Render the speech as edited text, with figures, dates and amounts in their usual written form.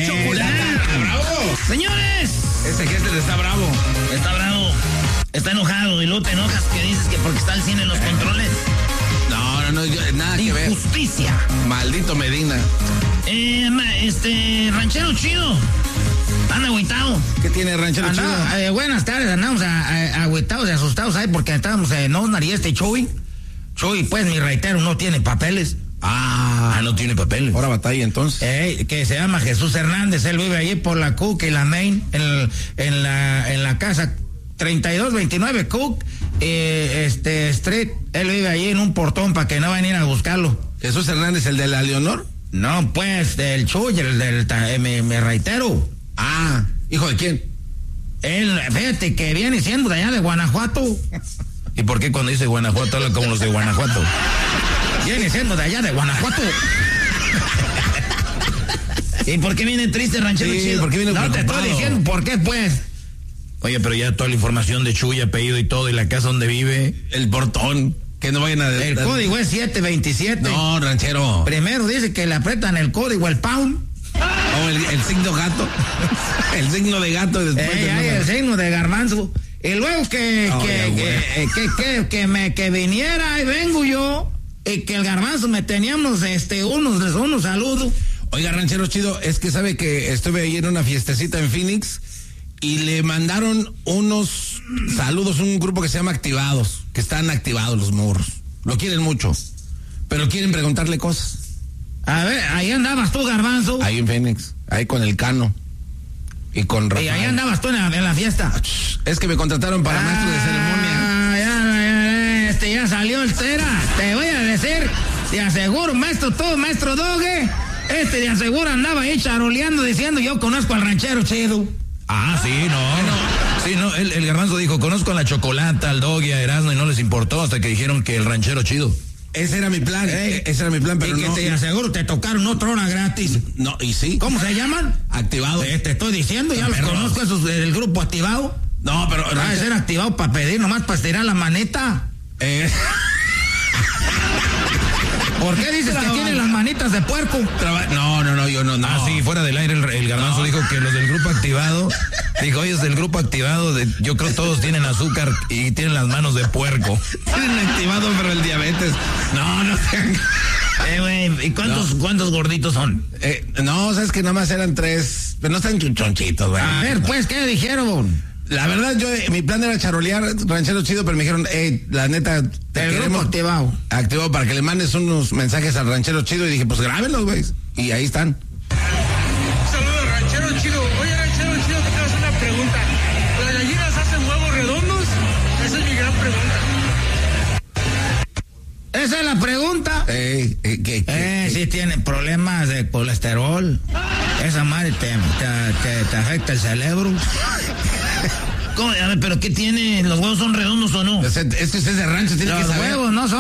chocolata. ¡Bravo! Señores. Ese Gessler está bravo. Está bravo. Está enojado y luego te enojas que dices que porque está el cine en los controles. No, nada que ver. Injusticia. Maldito Medina. Ranchero chido. Anda agüitado. ¿Qué tiene Ranchero chido? Buenas tardes, andamos agüitados y asustados ahí porque estábamos en Osnar y Chuy. Chuy, pues mi reitero, no tiene papeles. No tiene papeles. Ahora batalla entonces. Que se llama Jesús Hernández, él vive allí por la Cook y la Main, en la casa 3229 Cook Street. Él vive allí en un portón para que no vayan a ir a buscarlo. ¿Jesús Hernández, el de la Leonor? No, pues, del Chuy, me reitero. ¿Hijo de quién? Él, fíjate que viene siendo de allá de Guanajuato. ¿Y por qué cuando dice Guanajuato habla como los de Guanajuato? Viene siendo de allá de Guanajuato. ¿Y por qué viene triste, Ranchero chido? ¿Por qué viene No preocupado? te estoy diciendo por qué, pues. Oye, pero ya toda la información de Chuy, apellido y todo, y la casa donde vive. El portón. Que no vayan a... El código es 727. No, Ranchero. Primero dice que le apretan el código, el pound. O el signo gato. El signo de gato. Y después el signo de garbanzo. Y luego que viniera y vengo yo, y que el garbanzo me teníamos unos saludos. Oiga, Ranchero chido, es que sabe que estuve ahí en una fiestecita en Phoenix y le mandaron unos saludos, un grupo que se llama Activados, que están activados los morros. Lo quieren mucho, pero quieren preguntarle cosas. A ver, ahí andabas tú, garbanzo. Ahí en Phoenix, ahí con el Cano y con Rafael. Y ahí andabas tú en la fiesta. Es que me contrataron para maestro de ceremonia. Ya salió el cera. Te voy a decir, te aseguro, maestro Doge. De aseguro andaba ahí charoleando diciendo yo conozco al Ranchero chido. El garbanzo dijo, conozco a la Chocolata, al Doggy, a Erasmo y no les importó hasta que dijeron que el Ranchero chido. Ese era mi plan, pero y que te aseguro te tocaron otra hora gratis. No, y sí. ¿Cómo se llaman? Activados. Te estoy diciendo, ya los conozco, esos del grupo Activado. No, pero... Va a ser activado para pedir, nomás para estirar la maneta. ¿Por qué dices que tiene las manitas de puerco? No, yo no. Sí, fuera del aire el garbanzo dijo que los del grupo Activado, dijo, oye, es del grupo Activado, yo creo todos tienen azúcar y tienen las manos de puerco. Tienen activado, pero el diabetes. No sean... ¿Y cuántos gorditos son? Sabes que nada más eran 3, pero no están chonchitos, güey. A ver, pues, ¿qué dijeron? La verdad, mi plan era charolear, Ranchero chido, pero me dijeron, la neta, te queremos activado para que le mandes unos mensajes al Ranchero chido, y dije, pues grábenlos, güey. Y ahí están. Saludos, Ranchero chido. Oye, Ranchero chido, te hago una pregunta. ¿Las gallinas hacen huevos redondos? Esa es mi gran pregunta. Esa es la pregunta. Sí tienen problemas de colesterol. Esa madre te afecta el cerebro. ¿Cómo? A ver, ¿pero qué tiene? ¿Los huevos son redondos o no? Es que usted es de rancho, tiene que saber. Los huevos no son